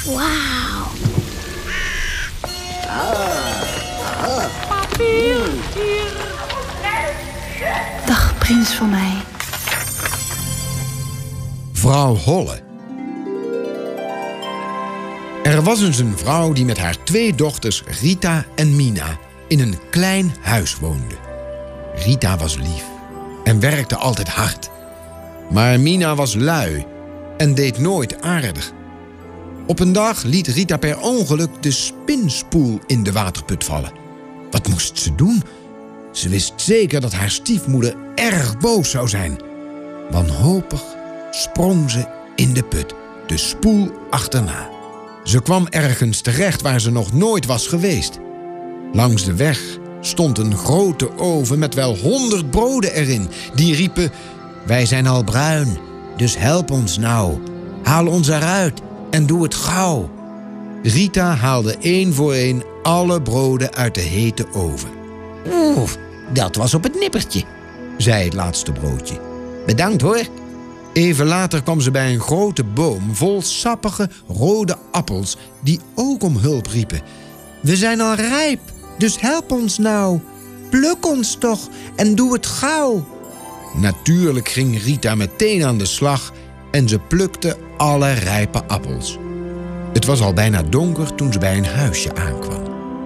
Wauw. Dag, prins van mij. Vrouw Holle. Er was eens een vrouw die met haar 2 dochters Rita en Mina in een klein huis woonde. Rita was lief en werkte altijd hard. Maar Mina was lui en deed nooit aardig. Op een dag liet Rita per ongeluk de spinspoel in de waterput vallen. Wat moest ze doen? Ze wist zeker dat haar stiefmoeder erg boos zou zijn. Wanhopig sprong ze in de put, de spoel achterna. Ze kwam ergens terecht waar ze nog nooit was geweest. Langs de weg stond een grote oven met wel 100 broden erin. Die riepen: wij zijn al bruin, dus help ons nou. Haal ons eruit en doe het gauw. Rita haalde 1 voor 1 alle broden uit de hete oven. Oeh, dat was op het nippertje, zei het laatste broodje. Bedankt hoor. Even later kwam ze bij een grote boom vol sappige rode appels die ook om hulp riepen. We zijn al rijp, dus help ons nou. Pluk ons toch en doe het gauw. Natuurlijk ging Rita meteen aan de slag en ze plukte alle rijpe appels. Het was al bijna donker toen ze bij een huisje aankwam.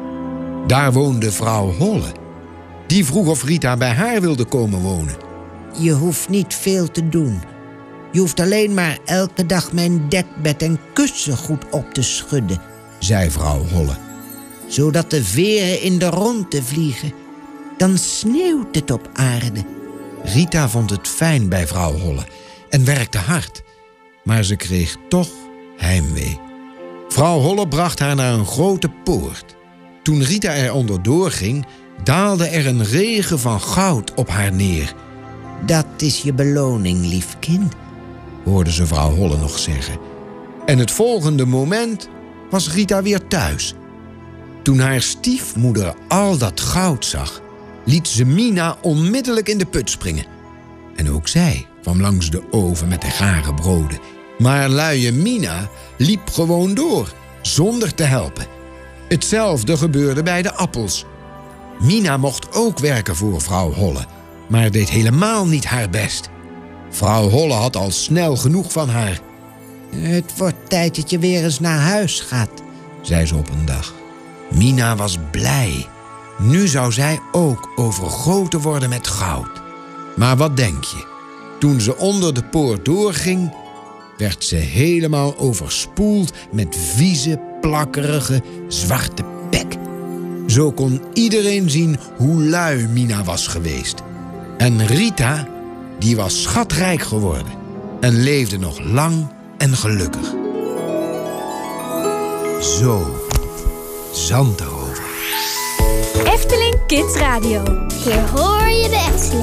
Daar woonde vrouw Holle. Die vroeg of Rita bij haar wilde komen wonen. Je hoeft niet veel te doen. Je hoeft alleen maar elke dag mijn dekbed en kussen goed op te schudden, zei vrouw Holle. Zodat de veren in de rondte vliegen. Dan sneeuwt het op aarde. Rita vond het fijn bij vrouw Holle en werkte hard. Maar ze kreeg toch heimwee. Vrouw Holle bracht haar naar een grote poort. Toen Rita er onderdoor ging, daalde er een regen van goud op haar neer. Dat is je beloning, lief kind, hoorde ze vrouw Holle nog zeggen. En het volgende moment was Rita weer thuis. Toen haar stiefmoeder al dat goud zag, liet ze Mina onmiddellijk in de put springen. En ook zij kwam langs de oven met de gare broden. Maar luie Mina liep gewoon door, zonder te helpen. Hetzelfde gebeurde bij de appels. Mina mocht ook werken voor vrouw Holle, maar deed helemaal niet haar best. Vrouw Holle had al snel genoeg van haar. Het wordt tijd dat je weer eens naar huis gaat, zei ze op een dag. Mina was blij. Nu zou zij ook overgoten worden met goud. Maar wat denk je? Toen ze onder de poort doorging, werd ze helemaal overspoeld met vieze, plakkerige, zwarte pek. Zo kon iedereen zien hoe lui Mina was geweest. En Rita, die was schatrijk geworden en leefde nog lang en gelukkig. Zo, zand erover. Efteling Kids Radio. Hier hoor je de Efteling.